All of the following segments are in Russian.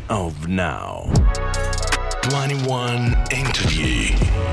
of now. 21 Interview.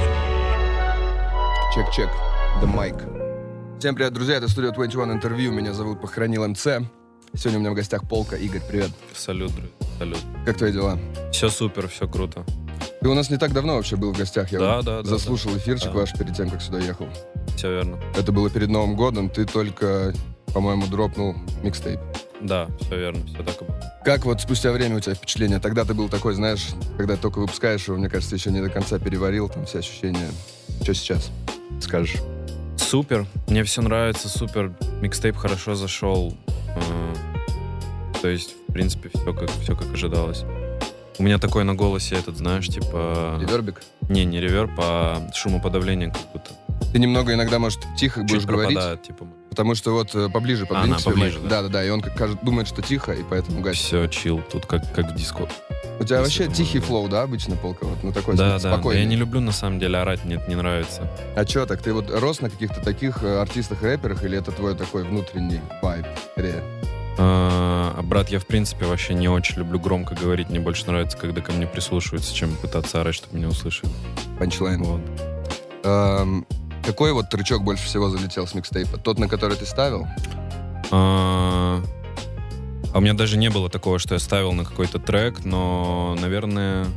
Чек-чек, the mic. Всем привет, друзья, это студия 21 Interview. Меня зовут Похоронил МЦ. Сегодня у меня в гостях Полка. Игорь, привет. Салют, друзья, салют. Как твои дела? Все супер, все круто. Ты у нас не так давно вообще был в гостях. Я заслушал эфирчик Да. ваш перед тем, как сюда ехал. Все верно. Это было перед Новым годом. Ты только, по-моему, дропнул микстейп. Да, все верно, все так и было. Как вот спустя время у тебя впечатление? Тогда ты был такой, знаешь, когда только выпускаешь его, мне кажется, еще не до конца переварил, там все ощущения. Что сейчас скажешь? Супер, мне все нравится, супер. Микстейп хорошо зашел. То есть, в принципе, все как ожидалось. У меня такой на голосе этот, знаешь, типа... Ревербик? Не реверб, а шумоподавление как будто. Ты немного иногда, может, тихо будешь Чуть говорить, пропадает, типа. потому что вот поближе подвинь к себе поближе, майк. да? Да, и он думает, что тихо, и поэтому гасит. Все, чил, тут как в диско. У тебя Если вообще это тихий можно. флоу, да, обычно, Полка? Вот, ну такой Да, спокойный. я не люблю, на самом деле, орать, мне это не нравится. А чё так, ты вот рос на каких-то таких артистах-рэперах, или это твой такой внутренний вайб? Скорее? Брат, я в принципе вообще не очень люблю громко говорить. Мне больше нравится, когда ко мне прислушиваются, чем пытаться орать, чтобы меня услышали. Панчлайн. Вот. Какой вот трючок больше всего залетел с микстейпа? Тот, на который ты ставил? А у меня даже не было такого, что я ставил на какой-то трек, но, наверное...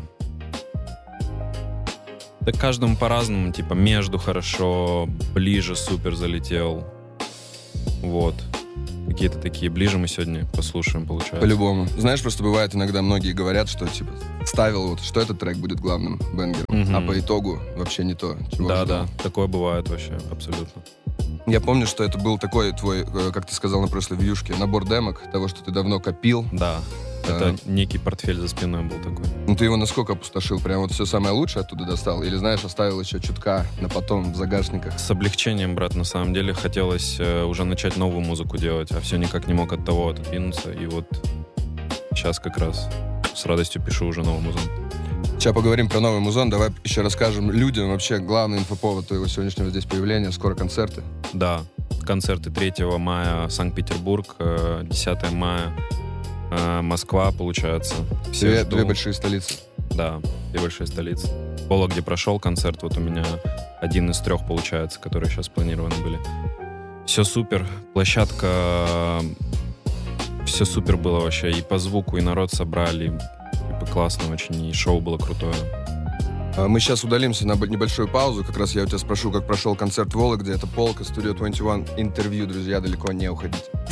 Да каждому по-разному, типа между хорошо, ближе супер залетел. Вот. Какие-то такие. Ближе мы сегодня послушаем, получается. По-любому. Знаешь, просто бывает иногда многие говорят, что типа ставил вот, что этот трек будет главным бенгером, а по итогу вообще не то, чего ожидал. Да, такое бывает вообще, абсолютно. Я помню, что это был такой твой, как ты сказал на прошлой вьюшке, набор демок, того, что ты давно копил. Да, это некий портфель за спиной был такой. Ну ты его насколько опустошил? Прям вот все самое лучшее оттуда достал? Или, знаешь, оставил еще чутка на потом в загашниках? С облегчением, брат, на самом деле хотелось уже начать новую музыку делать, а все никак не мог от того отодвинуться. И вот сейчас как раз с радостью пишу уже новый музон. Сейчас поговорим про новый музон. Давай еще расскажем людям вообще главный инфоповод твоего сегодняшнего здесь появления. Скоро концерты. Да, концерты 3 мая Санкт-Петербург, 10 мая Москва, получается. Две большие столицы. Да, 2 большие столицы. Пола, где прошел концерт, вот у меня один из 3, получается, которые сейчас спланированы были. Все супер, площадка, все супер было вообще. И по звуку, и народ собрали, типа классно очень, и шоу было крутое. Мы сейчас удалимся на небольшую паузу. Как раз я у тебя спрошу, как прошел концерт Вологде. Это Полка, студия 21 Интервью, друзья, далеко не уходите.